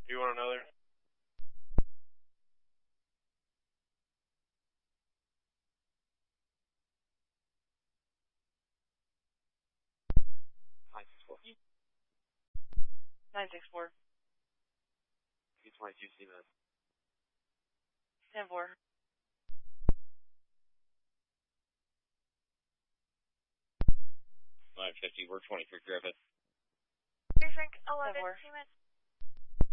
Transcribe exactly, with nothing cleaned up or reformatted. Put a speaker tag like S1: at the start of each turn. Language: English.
S1: Do you want another? nine six four.
S2: nine six four.
S1: P twenty-two C M S.
S2: ten four.
S1: nine fifty, we're twenty-three Griffith.
S3: Three Frank eleven,
S2: ten four.
S3: C M S.